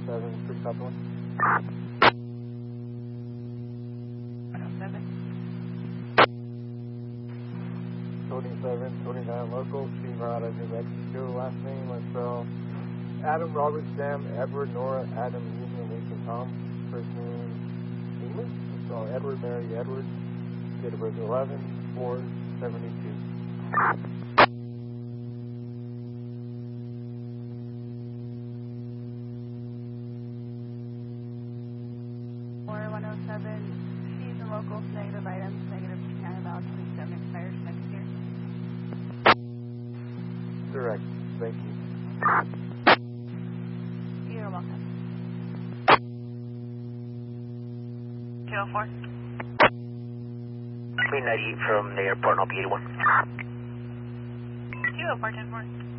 107, 3 South 1. 107. Coding 7, coding 9 local, Steve out of New Mexico, last name, myself. Adam, Robert, Sam, Edward, Nora, Adam, Union, Lincoln, Tom, first name, English. So Edward, Mary, Edward, date of birth 11/4/72. Or 107. She's a local, negative items, negative China valid 27 expires next year. Correct. Thank you. You're welcome. 204. Clean 98 from the airport, and I'll be 81. 204, 10-4.